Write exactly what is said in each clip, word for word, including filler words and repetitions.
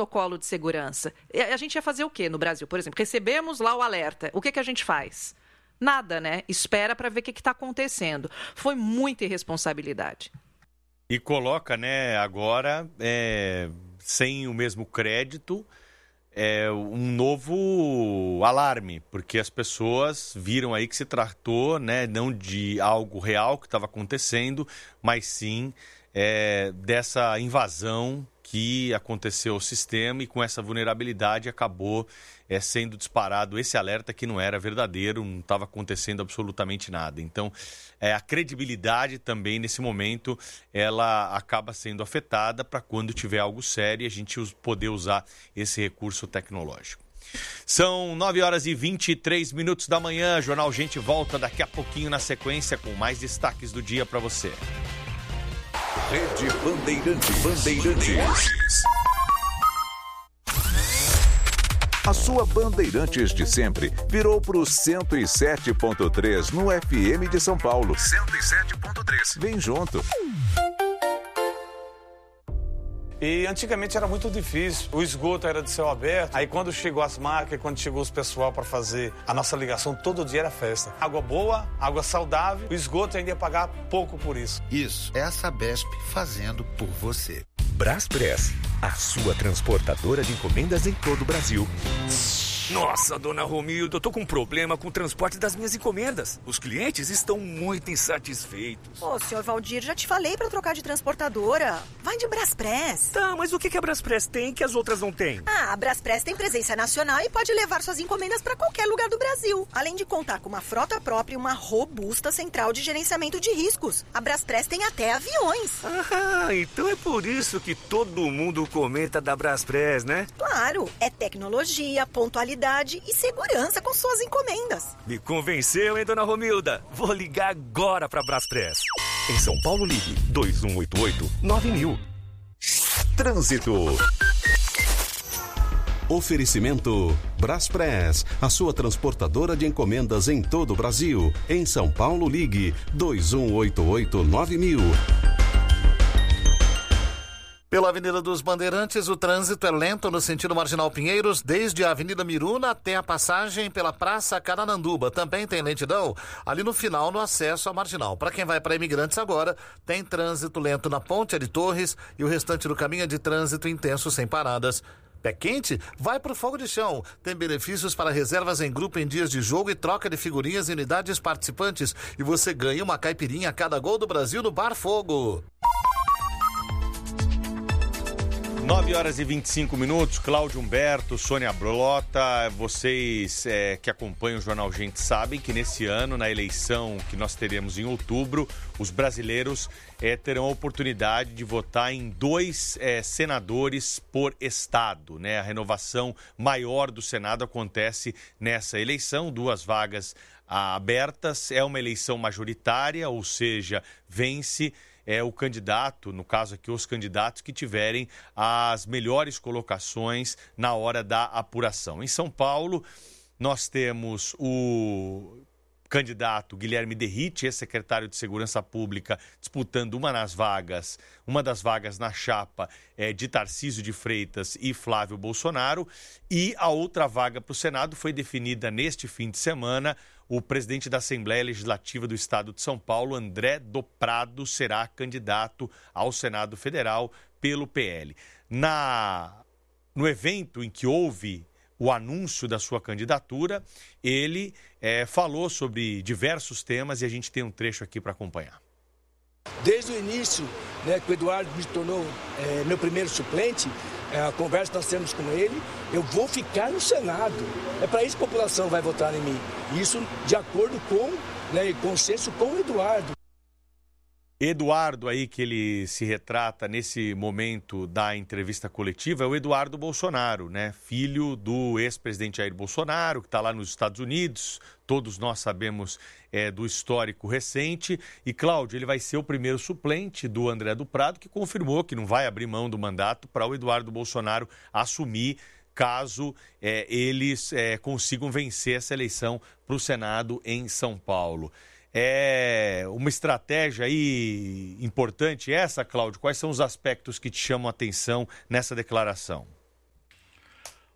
protocolo de segurança. A gente ia fazer o quê no Brasil? Por exemplo, recebemos lá o alerta. O que, que a gente faz? Nada, né? Espera para ver o que está acontecendo. Foi muita irresponsabilidade. E coloca, né, agora, é, sem o mesmo crédito, é, um novo alarme, porque as pessoas viram aí que se tratou, né, não de algo real que estava acontecendo, mas sim é, dessa invasão que aconteceu ao sistema, e com essa vulnerabilidade acabou é, sendo disparado esse alerta que não era verdadeiro, não estava acontecendo absolutamente nada. Então, é, a credibilidade também, nesse momento, ela acaba sendo afetada para quando tiver algo sério a gente poder usar esse recurso tecnológico. São nove horas e vinte e três minutos da manhã. Jornal Gente volta daqui a pouquinho na sequência com mais destaques do dia para você. Rede Bandeirantes. Bandeirantes. A sua Bandeirantes de sempre virou para o cento e sete ponto três no F M de São Paulo. cento e sete ponto três. Vem junto. E antigamente era muito difícil, o esgoto era de céu aberto, aí quando chegou as máquinas, quando chegou os pessoal para fazer a nossa ligação, todo dia era festa. Água boa, água saudável, o esgoto ainda ia pagar pouco por isso. Isso é a Sabesp fazendo por você. Braspress, a sua transportadora de encomendas em todo o Brasil. Nossa, dona Romilda, eu tô com um problema com o transporte das minhas encomendas. Os clientes estão muito insatisfeitos. Ô, senhor Valdir, já te falei pra trocar de transportadora. Vai de Braspress. Tá, mas o que que a Braspress tem que as outras não têm? Ah, a Braspress tem presença nacional e pode levar suas encomendas pra qualquer lugar do Brasil. Além de contar com uma frota própria e uma robusta central de gerenciamento de riscos. A Braspress tem até aviões. Ah, então é por isso que todo mundo comenta da Braspress, né? Claro, é tecnologia, pontualidade e segurança com suas encomendas. Me convenceu, hein, dona Romilda? Vou ligar agora pra Braspress. Em São Paulo, ligue dois um oito oito nove mil. Trânsito. Oferecimento Braspress, a sua transportadora de encomendas em todo o Brasil. Em São Paulo, ligue dois um oito oito nove mil. Pela Avenida dos Bandeirantes, o trânsito é lento no sentido Marginal Pinheiros, desde a Avenida Miruna até a passagem pela Praça Carananduba. Também tem lentidão ali no final, no acesso à Marginal. Para quem vai para Imigrantes agora, tem trânsito lento na Ponte de Torres e o restante do caminho é de trânsito intenso sem paradas. Pé quente? Vai pro Fogo de Chão. Tem benefícios para reservas em grupo em dias de jogo e troca de figurinhas em unidades participantes. E você ganha uma caipirinha a cada gol do Brasil no Bar Fogo. nove horas e vinte e cinco minutos, Cláudio Humberto, Sônia Brota, vocês é, que acompanham o Jornal Gente sabem que nesse ano, na eleição que nós teremos em outubro, os brasileiros é, terão a oportunidade de votar em dois é, senadores por estado, né? A renovação maior do Senado acontece nessa eleição, duas vagas abertas, é uma eleição majoritária, ou seja, vence é o candidato, no caso aqui os candidatos que tiverem as melhores colocações na hora da apuração. Em São Paulo, nós temos o candidato Guilherme Derrite, ex-secretário de Segurança Pública, disputando uma das vagas, uma das vagas na chapa é, de Tarcísio de Freitas e Flávio Bolsonaro, e a outra vaga para o Senado foi definida neste fim de semana. O presidente da Assembleia Legislativa do Estado de São Paulo, André do Prado, será candidato ao Senado Federal pelo P L. Na, no evento em que houve o anúncio da sua candidatura, ele é, falou sobre diversos temas e a gente tem um trecho aqui para acompanhar. Desde o início, né, que o Eduardo me tornou é, meu primeiro suplente, é, a conversa que nós temos com ele, eu vou ficar no Senado. É para isso que a população vai votar em mim. Isso de acordo com, né, consenso com o Eduardo. Eduardo aí que ele se retrata nesse momento da entrevista coletiva é o Eduardo Bolsonaro, né? Filho do ex-presidente Jair Bolsonaro, que está lá nos Estados Unidos. Todos nós sabemos é, do histórico recente. E, Cláudio, ele vai ser o primeiro suplente do André do Prado, que confirmou que não vai abrir mão do mandato para o Eduardo Bolsonaro assumir, caso é, eles é, consigam vencer essa eleição para o Senado em São Paulo. É uma estratégia aí importante essa, Cláudio? Quais são os aspectos que te chamam a atenção nessa declaração?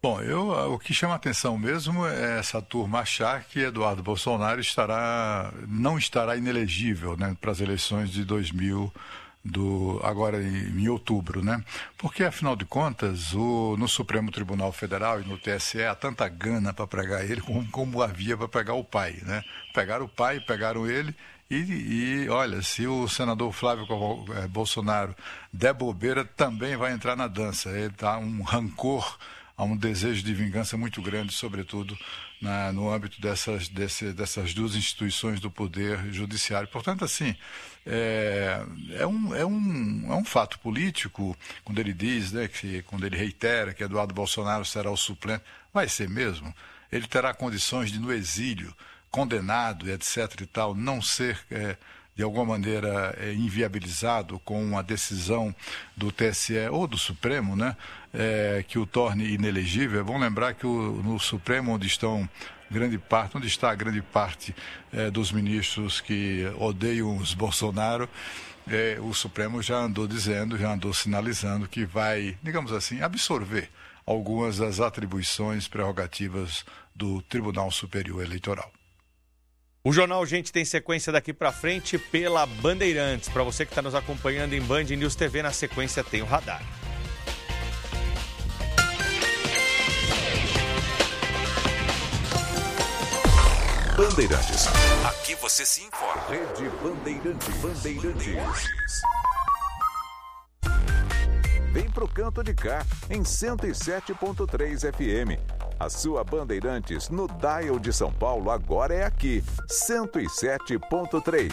Bom, eu, o que chama a atenção mesmo é essa turma achar que Eduardo Bolsonaro estará, não estará inelegível, né, para as eleições de dois mil, do, agora em, em outubro, né? Porque, afinal de contas, o, no Supremo Tribunal Federal e no T S E há tanta gana para pregar ele como, como havia para pegar o pai, né? Pegaram o pai, pegaram ele e, e, olha, se o senador Flávio Bolsonaro der bobeira, também vai entrar na dança. Ele dá um rancor, há um desejo de vingança muito grande, sobretudo na, no âmbito dessas, desse, dessas duas instituições do poder judiciário. Portanto, assim, é, é, um, é, um, é um fato político, quando ele diz, né, que, quando ele reitera que Eduardo Bolsonaro será o suplente, vai ser mesmo? Ele terá condições de, no exílio, condenado, etc e tal, não ser... É, de alguma maneira é, inviabilizado com uma decisão do T S E ou do Supremo, né, é, que o torne inelegível. É bom lembrar que o, no Supremo, onde estão grande parte, onde está a grande parte é, dos ministros que odeiam os Bolsonaro, é, o Supremo já andou dizendo, já andou sinalizando que vai, digamos assim, absorver algumas das atribuições prerrogativas do Tribunal Superior Eleitoral. O Jornal Gente tem sequência daqui para frente pela Bandeirantes. Para você que está nos acompanhando em Band News T V, na sequência tem o Radar. Bandeirantes. Aqui você se informa. Rede Bandeirantes. Bandeirantes. Vem pro canto de cá, em cento e sete ponto três F M. A sua Bandeirantes no dial de São Paulo agora é aqui, cento e sete ponto três.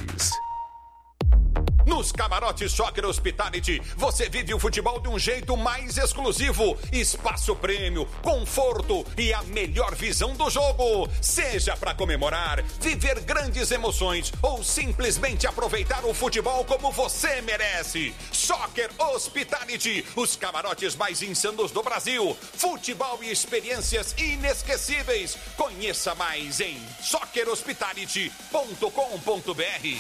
Nos camarotes Soccer Hospitality, você vive o futebol de um jeito mais exclusivo. Espaço prêmio, conforto e a melhor visão do jogo. Seja para comemorar, viver grandes emoções ou simplesmente aproveitar o futebol como você merece. Soccer Hospitality, os camarotes mais insanos do Brasil. Futebol e experiências inesquecíveis. Conheça mais em soccer hospitality ponto com ponto b r.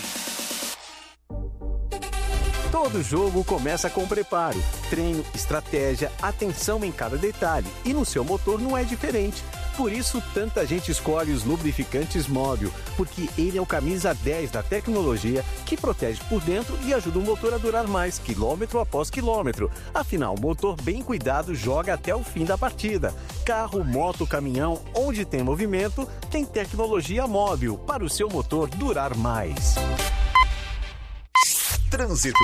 Todo jogo começa com preparo, treino, estratégia, atenção em cada detalhe. E no seu motor não é diferente. Por isso, tanta gente escolhe os lubrificantes Móbil, porque ele é o camisa dez da tecnologia que protege por dentro e ajuda o motor a durar mais, quilômetro após quilômetro. Afinal, o motor bem cuidado joga até o fim da partida. Carro, moto, caminhão, onde tem movimento, tem tecnologia Móbil para o seu motor durar mais. Trânsito.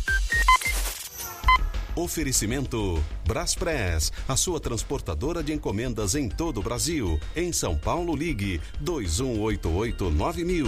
Oferecimento Braspress, a sua transportadora de encomendas em todo o Brasil. Em São Paulo, ligue dois um oito oito nove mil.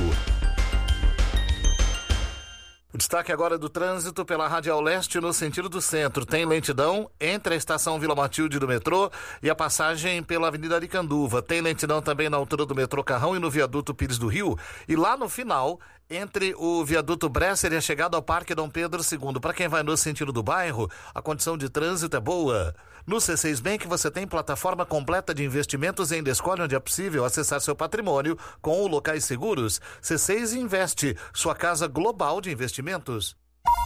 O destaque agora do trânsito pela Radial Leste no sentido do centro. Tem lentidão entre a estação Vila Matilde do metrô e a passagem pela Avenida Aricanduva. Tem lentidão também na altura do metrô Carrão e no viaduto Pires do Rio. E lá no final, entre o viaduto Bresser e a chegada ao Parque Dom Pedro segundo. Para quem vai no sentido do bairro, a condição de trânsito é boa. No C seis Bank você tem plataforma completa de investimentos e ainda escolhe onde é possível acessar seu patrimônio com o Locais Seguros. C seis Investe, sua casa global de investimentos.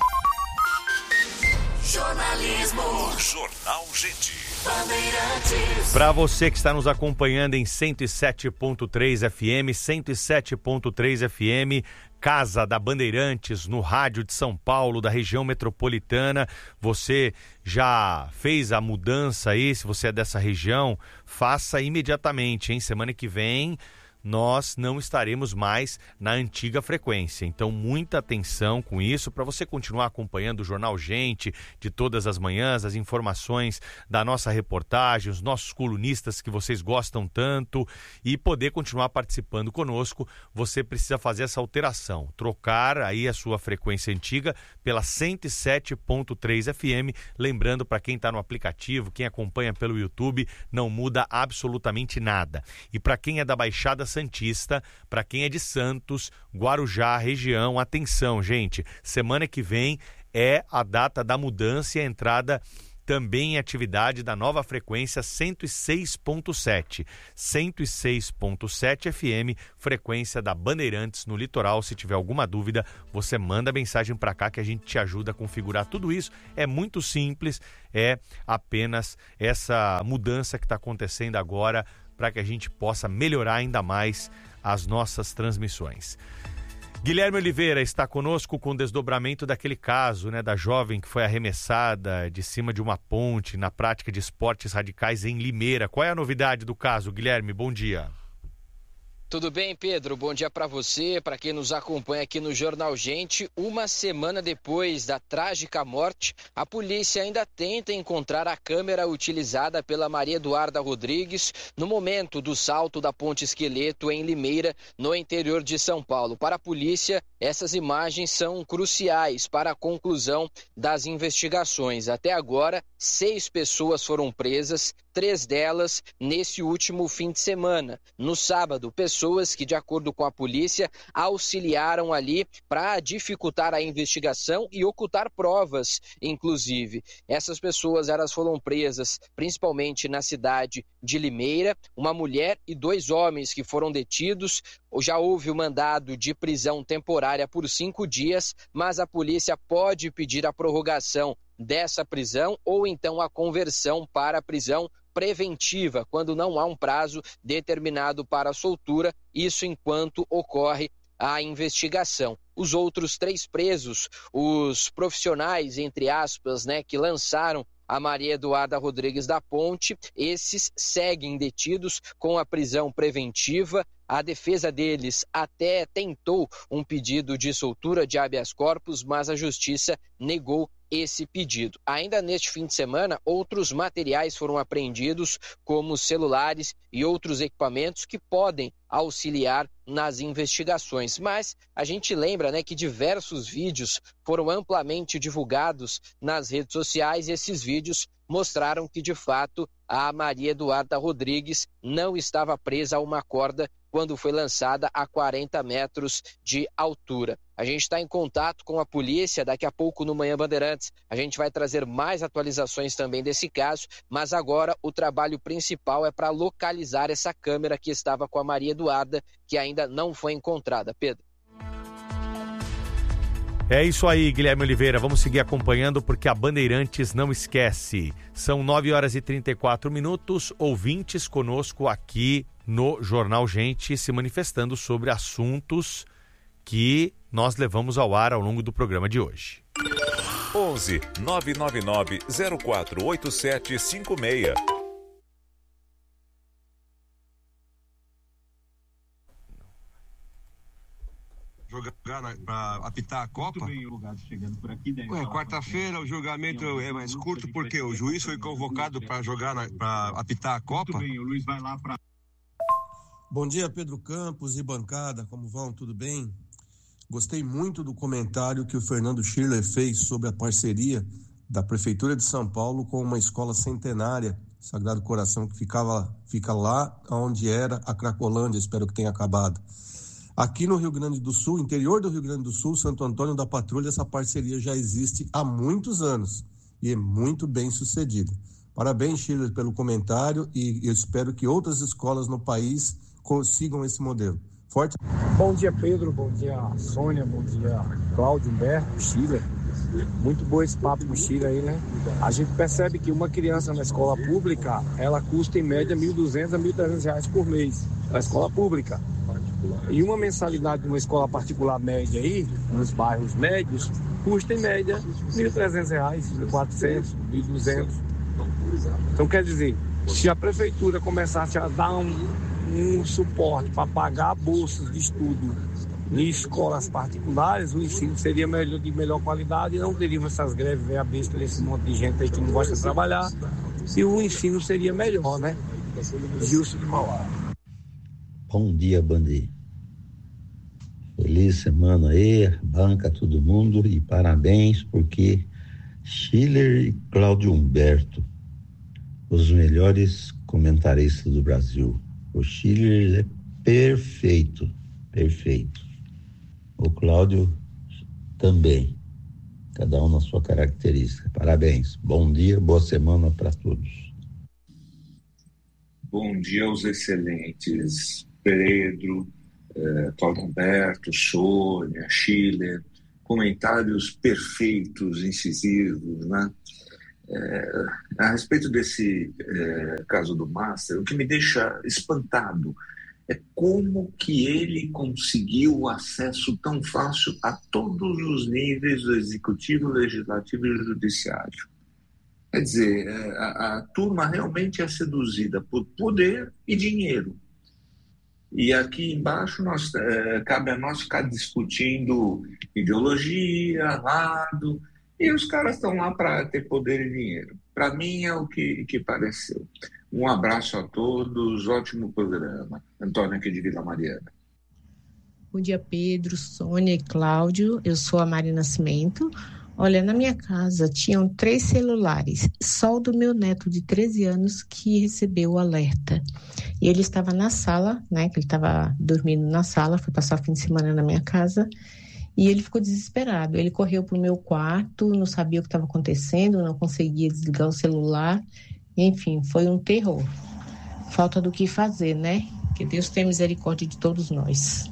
Jornalismo. Jornal Gente. Bandeirantes. Para você que está nos acompanhando em cento e sete ponto três F M, cento e sete ponto três F M, Casa da Bandeirantes, no rádio de São Paulo, da região metropolitana. Você já fez a mudança aí? Se você é dessa região, faça imediatamente, hein? Semana que vem nós não estaremos mais na antiga frequência. Então, muita atenção com isso para você continuar acompanhando o Jornal Gente de todas as manhãs, as informações da nossa reportagem, os nossos colunistas que vocês gostam tanto e poder continuar participando conosco. Você precisa fazer essa alteração, trocar aí a sua frequência antiga pela cento e sete ponto três F M. Lembrando, para quem está no aplicativo, quem acompanha pelo YouTube, não muda absolutamente nada. E para quem é da Baixada Santista, para quem é de Santos, Guarujá, região, atenção, gente, semana que vem é a data da mudança e a entrada também em atividade da nova frequência cento e seis ponto sete. cento e seis ponto sete F M, frequência da Bandeirantes no litoral. Se tiver alguma dúvida, você manda mensagem para cá que a gente te ajuda a configurar tudo isso. É muito simples, é apenas essa mudança que está acontecendo agora para que a gente possa melhorar ainda mais as nossas transmissões. Guilherme Oliveira está conosco com o desdobramento daquele caso, né, da jovem que foi arremessada de cima de uma ponte na prática de esportes radicais em Limeira. Qual é a novidade do caso, Guilherme? Bom dia. Tudo bem, Pedro? Bom dia para você, para quem nos acompanha aqui no Jornal Gente. Uma semana depois da trágica morte, a polícia ainda tenta encontrar a câmera utilizada pela Maria Eduarda Rodrigues no momento do salto da Ponte Esqueleto em Limeira, no interior de São Paulo. Para a polícia, essas imagens são cruciais para a conclusão das investigações. Até agora, seis pessoas foram presas, três delas nesse último fim de semana. No sábado, pessoas Pessoas que, de acordo com a polícia, auxiliaram ali para dificultar a investigação e ocultar provas, inclusive. Essas pessoas elas foram presas principalmente na cidade de Limeira, uma mulher e dois homens que foram detidos. Já houve o mandado de prisão temporária por cinco dias, mas a polícia pode pedir a prorrogação dessa prisão ou então a conversão para a prisão preventiva, quando não há um prazo determinado para a soltura, isso enquanto ocorre a investigação. Os outros três presos, os profissionais, entre aspas, né, que lançaram a Maria Eduarda Rodrigues da Ponte, esses seguem detidos com a prisão preventiva. A defesa deles até tentou um pedido de soltura de habeas corpus, mas a justiça negou esse pedido. Ainda neste fim de semana, outros materiais foram apreendidos, como celulares e outros equipamentos que podem auxiliar nas investigações. Mas a gente lembra, né, que diversos vídeos foram amplamente divulgados nas redes sociais e esses vídeos mostraram que, de fato, a Maria Eduarda Rodrigues não estava presa a uma corda quando foi lançada a quarenta metros de altura. A gente está em contato com a polícia, daqui a pouco no Manhã Bandeirantes a gente vai trazer mais atualizações também desse caso, mas agora o trabalho principal é para localizar essa câmera que estava com a Maria Eduarda, que ainda não foi encontrada. Pedro. É isso aí, Guilherme Oliveira. Vamos seguir acompanhando porque a Bandeirantes não esquece. São nove horas e trinta e quatro minutos, ouvintes conosco aqui no Jornal Gente se manifestando sobre assuntos que nós levamos ao ar ao longo do programa de hoje. onze nove nove nove zero quatro oito sete cinco seis. Jogar para apitar a Copa? Ué, quarta-feira o julgamento é mais curto porque o juiz foi convocado para jogar para apitar a Copa. Tudo bem, o Luiz vai lá para. Bom dia, Pedro Campos e bancada, como vão? Tudo bem? Gostei muito do comentário que o Fernando Schiller fez sobre a parceria da Prefeitura de São Paulo com uma escola centenária, Sagrado Coração, que ficava, fica lá onde era a Cracolândia, espero que tenha acabado. Aqui no Rio Grande do Sul, interior do Rio Grande do Sul, Santo Antônio da Patrulha, essa parceria já existe há muitos anos e é muito bem sucedida. Parabéns, Schiller, pelo comentário e eu espero que outras escolas no país consigam esse modelo. Forte. Bom dia, Pedro. Bom dia, Sônia. Bom dia, Cláudio, Humberto, Schiller. Muito bom esse papo com o Schiller aí, né? A gente percebe que uma criança na escola pública, ela custa em média mil e duzentos a mil e trezentos reais por mês. Na escola pública. E uma mensalidade de uma escola particular média aí, nos bairros médios, custa em média mil e trezentos reais, mil e quatrocentos, mil e duzentos. Então, quer dizer, se a prefeitura começasse a dar um, um suporte para pagar bolsas de estudo em escolas particulares, o ensino seria melhor, de melhor qualidade e não teríamos essas greves veia besta desse monte de gente aí que não gosta de trabalhar e o ensino seria melhor, né? Gilson de Mauá. Bom dia, Bandi. Feliz semana aí, banca todo mundo e parabéns porque Schiller e Cláudio Humberto, os melhores comentaristas do Brasil. O Schiller é perfeito, perfeito. O Cláudio também. cada um na sua característica. Parabéns, bom dia, boa semana para todos. Bom dia aos excelentes Pedro, eh, Cláudio Humberto, Sônia, Schiller, comentários perfeitos, incisivos, né? É, a respeito desse é, caso do Master, o que me deixa espantado é como que ele conseguiu acesso tão fácil a todos os níveis do executivo, legislativo e judiciário. Quer dizer, a, a turma realmente é seduzida por poder e dinheiro. E aqui embaixo nós, é, cabe a nós ficar discutindo ideologia, lado, e os caras estão lá para ter poder e dinheiro. Para mim é o que, que pareceu. Um abraço a todos, ótimo programa. Antônio aqui de Vila Mariana. Bom dia, Pedro, Sônia e Cláudio. Eu sou a Mari Nascimento. Olha, na minha casa tinham três celulares, só o do meu neto de treze anos que recebeu o alerta. E ele estava na sala, né, que ele estava dormindo na sala, foi passar o fim de semana na minha casa, e ele ficou desesperado. Ele correu para o meu quarto, não sabia o que estava acontecendo, não conseguia desligar o celular, enfim, foi um terror. Falta do que fazer, né? Que Deus tenha misericórdia de todos nós.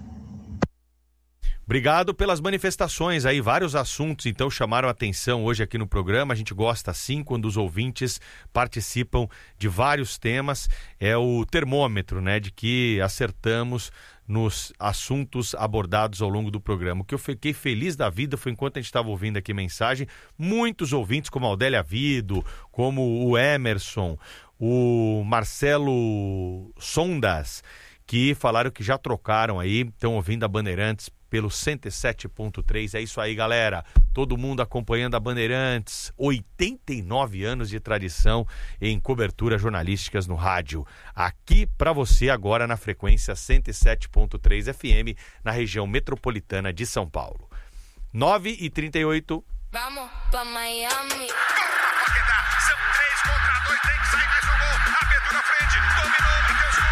Obrigado pelas manifestações aí, vários assuntos então chamaram a atenção hoje aqui no programa. A gente gosta assim quando os ouvintes participam de vários temas. É o termômetro, né, de que acertamos nos assuntos abordados ao longo do programa. O que eu fiquei feliz da vida foi enquanto a gente estava ouvindo aqui mensagem, muitos ouvintes como a Aldélia Vido, como o Emerson, o Marcelo Sondas, que falaram que já trocaram aí, estão ouvindo a Bandeirantes pelo cento e sete ponto três. É isso aí, galera. Todo mundo acompanhando a Bandeirantes. oitenta e nove anos de tradição em coberturas jornalísticas no rádio. Aqui para você agora na frequência cento e sete ponto três F M, na região metropolitana de São Paulo. nove e trinta e oito. Vamos pra Miami. São três contra dois, tem que sair mais um gol. Abertura na frente, dominou, Matheus.